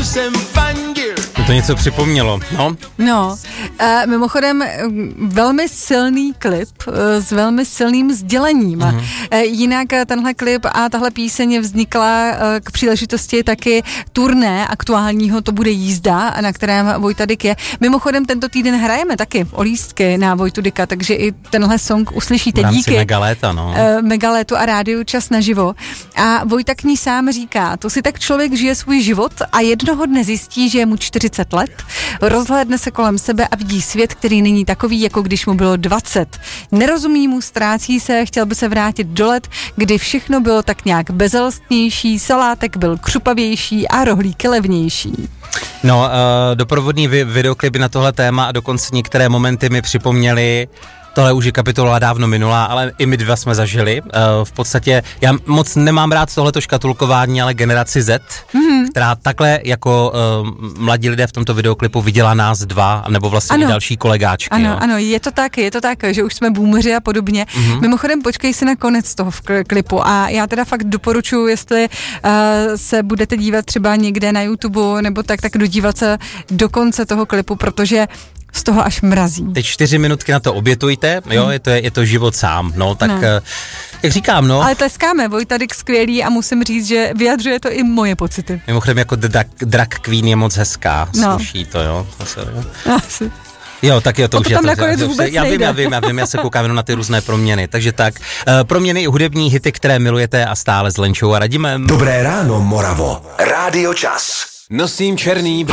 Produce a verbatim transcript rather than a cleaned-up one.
jsem fandil. To něco připomnělo, no? No, uh, mimochodem velmi silný klip uh, s velmi silným sdělením. Mm. Uh, jinak tenhle klip a tahle píseň vznikla uh, k příležitosti taky turné aktuálního To bude jízda, na kterém Vojta Dyk je. Mimochodem tento týden hrajeme taky o lístky na Vojtu Dyka, takže i tenhle song uslyšíte díky Megaléta, no. uh, Megalétu a rádiu Čas naživo. A Vojta k ní sám říká, to si tak člověk žije svůj život a jednoho dne zjistí, že je mu čtyřicet let, rozhlédne se kolem sebe a vidí svět, který není takový, jako když mu bylo dvacet. Nerozumí mu, ztrácí se, chtěl by se vrátit do let, kdy všechno bylo tak nějak bezelstnější, salátek byl křupavější a rohlíky levnější. No, uh, doprovodný vi- videoklipy na tohle téma a dokonce některé momenty mi připomněly. Tohle už je kapitola dávno minulá, ale i my dva jsme zažili. Uh, v podstatě, já moc nemám rád tohleto škatulkování, ale generaci Z, mm-hmm. která takhle jako uh, mladí lidé v tomto videoklipu viděla nás dva, nebo vlastně ano. i další kolegáčky. Ano, jo. ano, je to tak, je to tak, že už jsme boomeři a podobně. Mm-hmm. Mimochodem, počkej si na konec toho klipu a já teda fakt doporučuji, jestli uh, se budete dívat třeba někde na YouTube nebo tak, tak dodívat se do konce toho klipu, protože z toho až mrazí. Teď čtyři minutky na to obětujte, jo, je to, je to život sám, no, tak no. jak říkám, no. Ale tleskáme, Vojta Dyk skvělý a musím říct, že vyjadřuje to i moje pocity. Mimochodem jako drag, drag queen je moc hezká, no. Sluší to, jo. To Asi. Jo, tak jo, to o už to je to. Nakonec vůbec já nejde. vím, já vím, já vím, já se koukám jenom na ty různé proměny, takže tak. Uh, proměny, hudební hity, které milujete a stále s Lenčou a Radimem. Dobré ráno, Moravo. Rádio Čas. Nosím černý